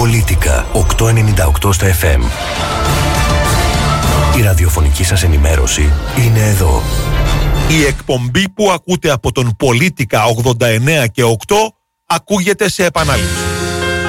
Πολίτικα 898 στα FM. Η ραδιοφωνική σας ενημέρωση είναι εδώ. Η εκπομπή που ακούτε από τον Πολίτικα 89 και 8 ακούγεται σε επανάληψη.